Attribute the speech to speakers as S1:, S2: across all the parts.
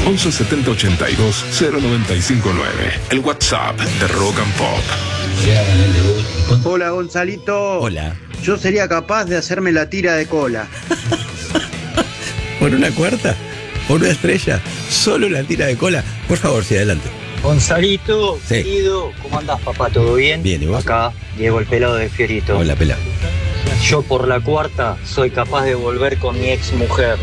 S1: 11 70 82 0959. El WhatsApp de Rock and Pop.
S2: Hola, Gonzalito.
S3: Hola.
S2: Yo sería capaz de hacerme la tira de cola.
S3: ¿Por una cuarta? ¿Por una estrella? ¿Solo la tira de cola? Por favor, sí, adelante.
S4: Gonzalito,
S3: Sí.
S4: querido, ¿cómo andás, papá? ¿Todo bien?
S3: Bien, ¿y vos?
S4: Acá, Diego el pelado de Fiorito.
S3: Hola, pela.
S4: Yo por la cuarta soy capaz de volver con mi ex mujer.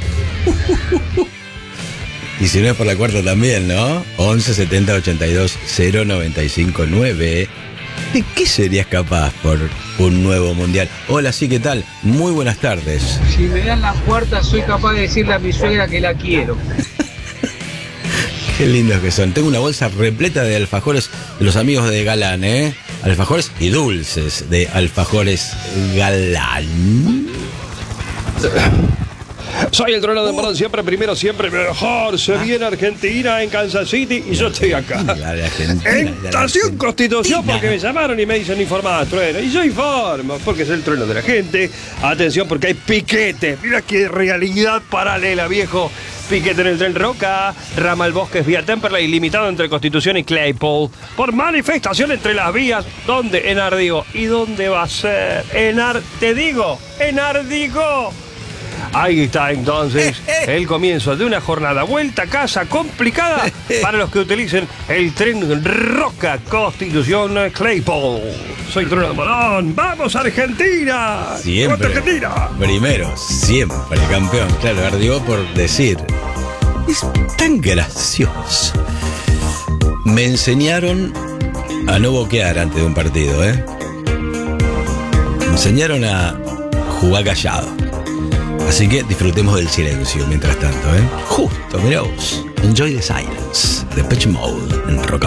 S3: Y si no es por la cuarta también, ¿no? 11 70 82 0959. ¿De qué serías capaz por un nuevo mundial? Hola, sí, ¿qué tal? Muy buenas tardes.
S5: Si me dan la cuarta, soy capaz de decirle a mi suegra que la quiero.
S3: Qué lindos que son. Tengo una bolsa repleta de alfajores de los amigos de Galán, ¿eh? Alfajores y dulces de Alfajores Galán.
S6: Soy el trono de Morón, siempre primero, siempre mejor. Se viene Argentina en Kansas City y yo estoy acá. En Estación Constitución, porque me llamaron y me dicen informar, trueno. Y yo informo, porque es el trueno de la gente. Atención, porque hay piquete. Mira qué realidad paralela, viejo. Piquete en el tren Roca, Ramal Bosques vía Temperley, limitado entre Constitución y Claypole. Por manifestación entre las vías. ¿Dónde? En Ardigo. ¿Y dónde va a ser? En Ardigo. Ahí está entonces el comienzo de una jornada vuelta a casa complicada para los que utilicen el tren Roca Constitución Claypole. Soy Trono de Morón. ¡Vamos Argentina!
S3: Siempre.
S6: ¡Vamos Argentina!
S3: Primero, siempre campeón. Claro, ardió por decir. Es tan gracioso. Me enseñaron a no boquear antes de un partido, ¿eh? Me enseñaron a jugar callado. Así que disfrutemos del silencio mientras tanto, ¿eh? Justo, mirá vos. Enjoy the silence. Depeche Mode en Rock and